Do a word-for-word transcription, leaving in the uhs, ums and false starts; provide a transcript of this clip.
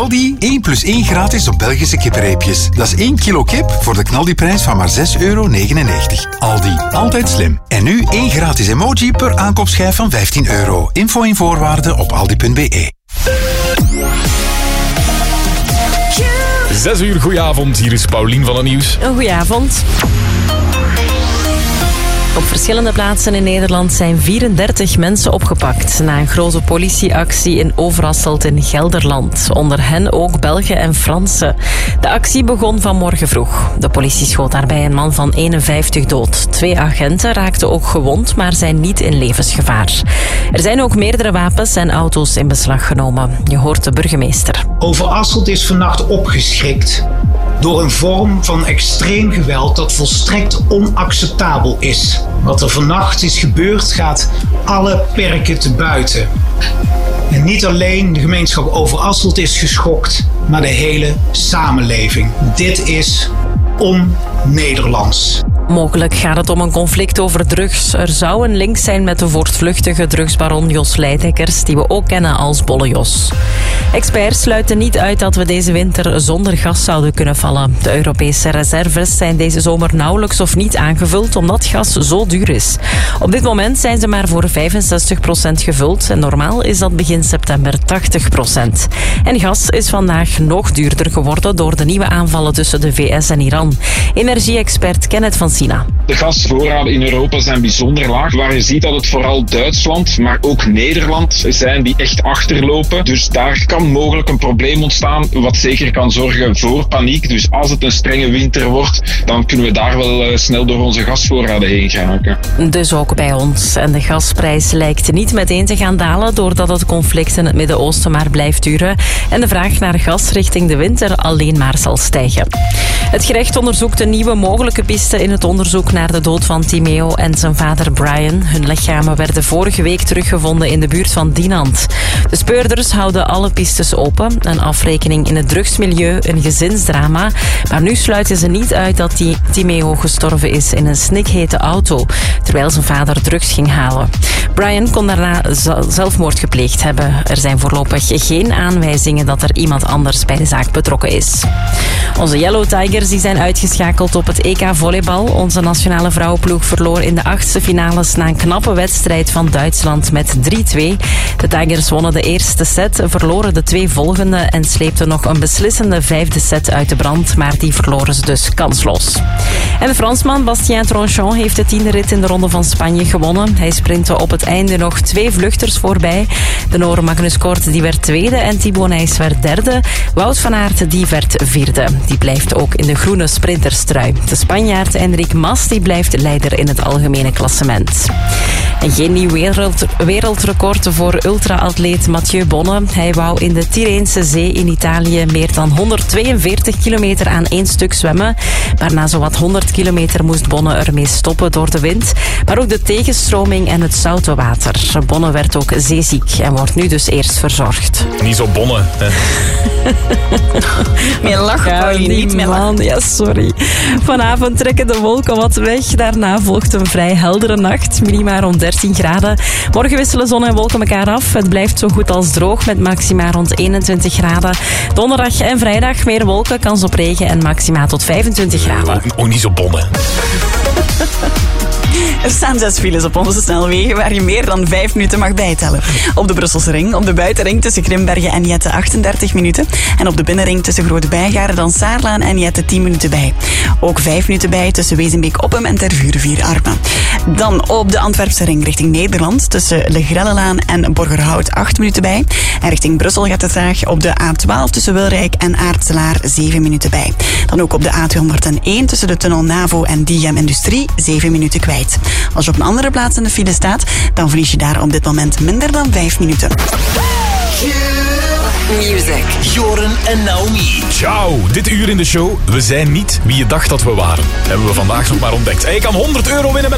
Aldi één plus één gratis op Belgische kippenreepjes. Dat is één kilo kip voor de knaldiprijs van maar zes euro negenennegentig. Aldi, altijd slim. En nu één gratis emoji per aankoopschijf van vijftien euro. Info en voorwaarden op aldi punt be. Zes uur, goedenavond. Hier is Paulien van het Nieuws. Een goedenavond. Op verschillende plaatsen in Nederland zijn vierendertig mensen opgepakt na een grote politieactie in Overasselt in Gelderland. Onder hen ook Belgen en Fransen. De actie begon vanmorgen vroeg. De politie schoot daarbij een man van eenenvijftig dood. Twee agenten raakten ook gewond, maar zijn niet in levensgevaar. Er zijn ook meerdere wapens en auto's in beslag genomen. Je hoort de burgemeester. Overasselt is vannacht opgeschrikt door een vorm van extreem geweld dat volstrekt onacceptabel is. Wat er vannacht is gebeurd gaat alle perken te buiten. En niet alleen de gemeenschap Overasselt is geschokt, maar de hele samenleving. Dit is on-Nederlands. Mogelijk gaat het om een conflict over drugs. Er zou een link zijn met de voortvluchtige drugsbaron Jos Leidekkers, die we ook kennen als Bolle Jos. Experts sluiten niet uit dat we deze winter zonder gas zouden kunnen vallen. De Europese reserves zijn deze zomer nauwelijks of niet aangevuld omdat gas zo duur is. Op dit moment zijn ze maar voor vijfenzestig procent gevuld en normaal is dat begin september tachtig procent. En gas is vandaag nog duurder geworden door de nieuwe aanvallen tussen de V S en Iran. Energie-expert Kenneth van Sina. De gasvoorraden in Europa zijn bijzonder laag, waar je ziet dat het vooral Duitsland, maar ook Nederland zijn die echt achterlopen. Dus daar kan mogelijk een probleem ontstaan, wat zeker kan zorgen voor paniek. Dus als het een strenge winter wordt, dan kunnen we daar wel uh, snel door onze gasvoorraden heen geraken. Dus ook bij ons. En de gasprijs lijkt niet meteen te gaan dalen, doordat het conflict in het Midden-Oosten maar blijft duren en de vraag naar gas richting de winter alleen maar zal stijgen. Het gerecht onderzoekt een nieuwe mogelijke piste in het onderzoek naar de dood van Timeo en zijn vader Brian. Hun lichamen werden vorige week teruggevonden in de buurt van Dinant. De speurders houden alle pistes open. Een afrekening in het drugsmilieu, een gezinsdrama. Maar nu sluiten ze niet uit dat die Timeo gestorven is in een snikhete auto, terwijl zijn vader drugs ging halen. Brian kon daarna zelfmoord gepleegd hebben. Er zijn voorlopig geen aanwijzingen dat er iemand anders bij de zaak betrokken is. Onze Yellow Tigers die zijn uitgeschakeld op het E K volleybal. Onze nationale vrouwenploeg verloor in de achtste finales na een knappe wedstrijd van Duitsland met drie twee. De Tigers wonnen de eerste set, verloren de twee volgende en sleepten nog een beslissende vijfde set uit de brand, maar die verloren ze dus kansloos. En de Fransman Bastien Tronchon heeft de tiende rit in de Ronde van Spanje gewonnen. Hij sprintte op het einde nog twee vluchters voorbij. De Noor Magnus Kort die werd tweede en Thibaut Nys werd derde. Wout van Aert die werd vierde. Die blijft ook in de groene sprinterstrui. De Spanjaard Enric Mas die blijft leider in het algemene klassement. En geen nieuw wereld, wereldrecord voor ultra-atleet Mathieu Bonne. Hij wou in de Tirreense Zee in Italië meer dan honderdtweeënveertig kilometer aan één stuk zwemmen. Maar na zowat honderd kilometer moest Bonne ermee stoppen door de wind. Maar ook de tegenstroming en het zoute water. Bonne werd ook zeeziek en wordt nu dus eerst verzorgd. Niet zo Bonne, hè? Meer lachen, ja, Pauline, niet meer lachen. Ja, sorry. Vanavond trekken de wolken wat weg. Daarna volgt een vrij heldere nacht. Minima rond dertien graden. Morgen wisselen zon en wolken elkaar af. Het blijft zo goed als droog met maxima rond eenentwintig graden. Donderdag en vrijdag meer wolken, kans op regen en maxima tot vijfentwintig graden. Oh, oh niet zo Bonne. Er staan zes files op onze snelwegen waar je meer dan vijf minuten mag bijtellen. Op de Brusselse ring, op de buitenring tussen Grimbergen en Jette achtendertig minuten. En op de binnenring tussen Grote Bijgaarden dan Saarlaan en Jette tien minuten bij. Ook vijf minuten bij tussen Wezenbeek-Oppem en Tervuren-Vier-Armen. Dan op de Antwerpse ring richting Nederland tussen Le Grellelaan en Borgerhout acht minuten bij. En richting Brussel gaat het traag op de A twaalf tussen Wilrijk en Aartselaar zeven minuten bij. Dan ook op de A tweehonderdéén tussen de tunnel Navo en Diem Industrie zeven minuten kwijt. Als je op een andere plaats in de file staat, dan verlies je daar op dit moment minder dan vijf minuten. Music. Joren en Naomi. Ciao. Dit uur in de show. We zijn niet wie je dacht dat we waren. Hebben we vandaag nog maar ontdekt. En je kan honderd euro winnen met